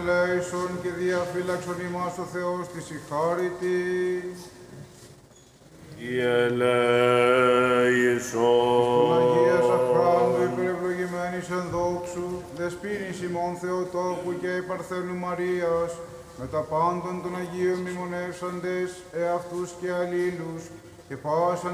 Ελέησον και διαφύλαξον ημάς ο Θεός της η χάρητη. Η ελέησον. Τον Αγίας Αχράντου υπερευλογημένης εν δόξου, δεσποίνης ημών Θεοτόκου και η Παρθένου Μαρίας, με τα πάντων των Αγίων μνημονεύσαντες, εαυτούς και αλλήλους, και πάσαν